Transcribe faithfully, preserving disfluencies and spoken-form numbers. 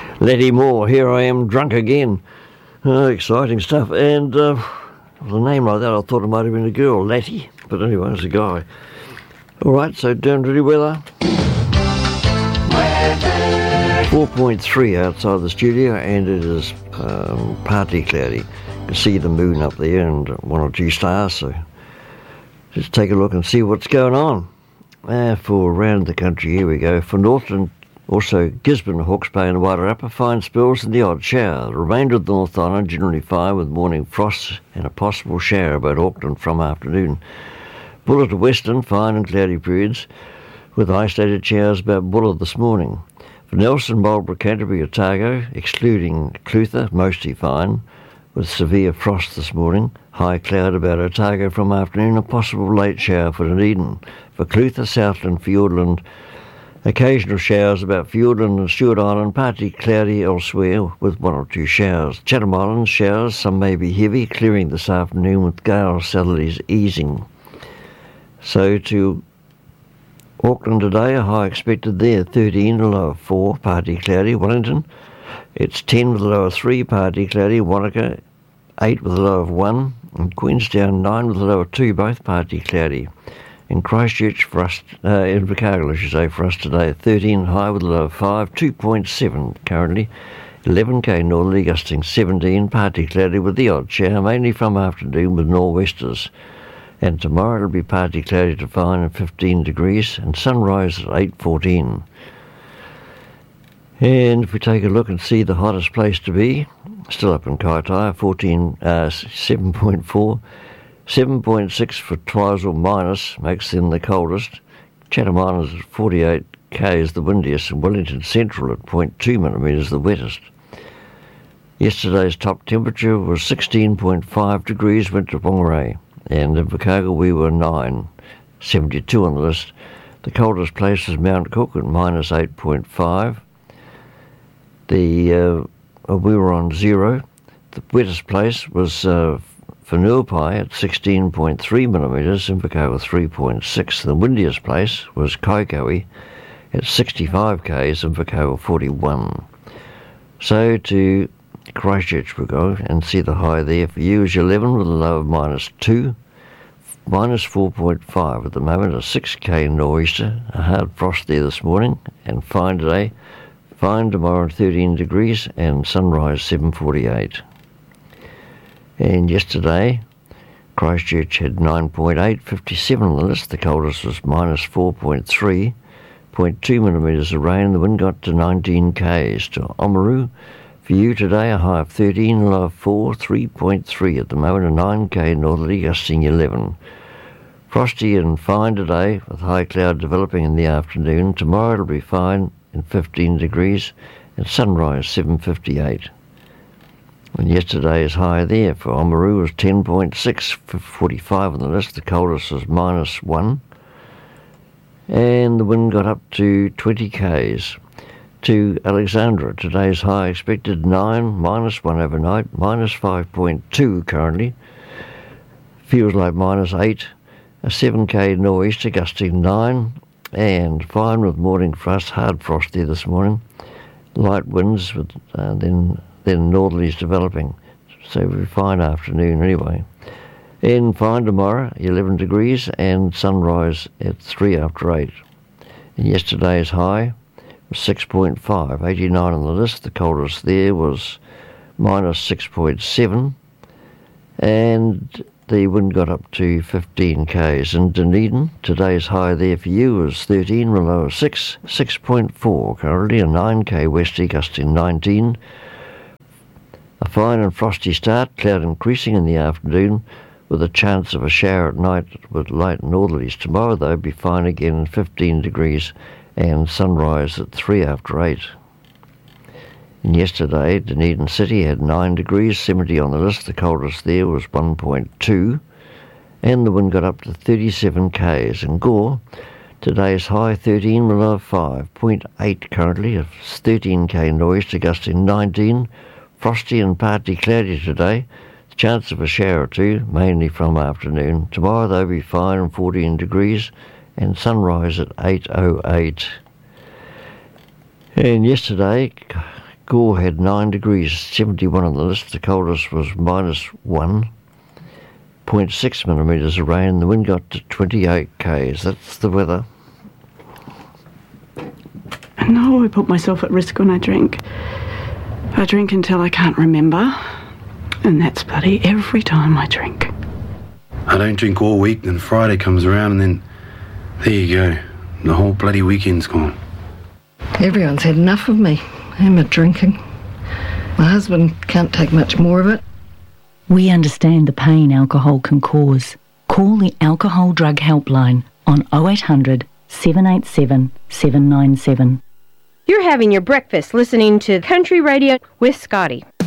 Letty Moore, here I am, drunk again. Uh, exciting stuff. And uh, with a name like that, I thought it might have been a girl, Letty. But anyway, it's a guy. All right, so down to the weather. four point three outside the studio, and it is um, partly cloudy. You can see the moon up there and one or two stars, so just take a look and see what's going on. Uh, for around the country, here we go. For Northland, also Gisborne, Hawke's Bay and Wairarapa, fine spells and the odd shower. The remainder of the North Island generally fine with morning frosts and a possible shower about Auckland from afternoon. Buller to Western, fine and cloudy periods with isolated showers about Buller this morning. For Nelson, Marlborough, Canterbury, Otago, excluding Clutha, mostly fine, with severe frost this morning. High cloud about Otago from afternoon, a possible late shower for Dunedin. For Clutha, Southland, Fiordland, occasional showers about Fiordland and Stewart Island, partly cloudy elsewhere with one or two showers. Chatham Islands, showers, some may be heavy, clearing this afternoon with gale southerlies easing. So to Auckland today, a high expected there, thirteen, a low of four, partly cloudy. Wellington, it's ten with a low of three, partly cloudy. Wanaka, eight with a low of one. And Queenstown, nine with a low of two, both partly cloudy. In Christchurch, for us, uh, in Invercargill, I should say, for us today, thirteen high with a low of five, two point seven currently. eleven k northerly, gusting seventeen, partly cloudy with the odd shower, mainly from afternoon with nor'westers. And tomorrow it'll be partly cloudy to fine and fifteen degrees, and sunrise at eight fourteen. And if we take a look and see the hottest place to be, still up in Kaitaia, fourteen, uh, seven point four, seven point six for Twizel minus, makes them the coldest. Chatham Islands at forty-eight k is the windiest, and Wellington Central at zero point two millimetres the wettest. Yesterday's top temperature was sixteen point five degrees, went to Whangarei. And in Invercargill we were nine, seventy-two on the list. The coldest place is Mount Cook at minus eight point five. The uh, we were on zero. The wettest place was uh, Whenuapai at sixteen point three millimetres, Invercargill three point six. The windiest place was Kaikoui at sixty-five k's, Invercargill forty-one. So to Christchurch we go and see the high there for you is eleven with a low of minus two, minus four point five at the moment, a six k nor'easter, a hard frost there this morning, and fine today, fine tomorrow thirteen degrees, and sunrise seven forty-eight. And yesterday Christchurch had nine point eight, fifty-seven on the list, the coldest was minus four point three, zero point two millimetres of rain, the wind got to nineteen k's. To Oamaru, for you today, a high of thirteen, a low of four, three point three at the moment, a nine k northerly, gusting eleven. Frosty and fine today, with high cloud developing in the afternoon. Tomorrow it'll be fine and fifteen degrees, and sunrise seven fifty-eight. And yesterday's high there for Oamaru was ten point six, forty-five on the list. The coldest was minus one, and the wind got up to twenty k's. To Alexandra, today's high expected nine, minus one overnight, minus five point two currently. Feels like minus eight, a seven k nor'easter gusting nine, and fine with morning frost, hard frost there this morning. Light winds with uh, then then northerlies developing, so it'll be fine afternoon anyway. And fine tomorrow, eleven degrees, and sunrise at three after eight. And yesterday's high was six point five, eighty-nine on the list. The coldest there was minus six point seven, and the wind got up to fifteen k's. In Dunedin, today's high there for you was thirteen, a low of six, six point four currently, a nine k westerly gusting nineteen. A fine and frosty start, cloud increasing in the afternoon with a chance of a shower at night with light northerlies. Tomorrow though be fine again, fifteen degrees, and sunrise at three after eight. And yesterday, Dunedin City had nine degrees, seventy on the list. The coldest there was one point two, and the wind got up to thirty-seven k's. In Gore, today's high thirteen, low of five, zero point eight currently, a thirteen k nor'easter gusting nineteen. Frosty and partly cloudy today. Chance of a shower or two, mainly from afternoon. Tomorrow they'll be fine and fourteen degrees, and sunrise at eight oh eight. And yesterday, Gore had nine degrees, seventy-one on the list. The coldest was minus one point six millimetres of rain. The wind got to twenty-eight k's. That's the weather. I know I put myself at risk when I drink. I drink until I can't remember, and that's bloody every time I drink. I don't drink all week, then Friday comes around and then there you go. The whole bloody weekend's gone. Everyone's had enough of me and my drinking. My husband can't take much more of it. We understand the pain alcohol can cause. Call the Alcohol Drug Helpline on oh eight hundred, seven eight seven, seven nine seven. You're having your breakfast listening to Country Radio with Scotty.